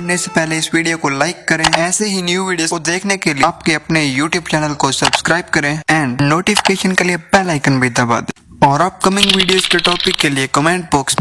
बढ़ने से पहले इस वीडियो को लाइक करें। ऐसे ही न्यू वीडियोस को देखने के लिए आपके अपने YouTube चैनल को सब्सक्राइब करें एंड नोटिफिकेशन के लिए बेल आइकन भी दबा दें। और अपकमिंग वीडियोस के टॉपिक के लिए कमेंट बॉक्स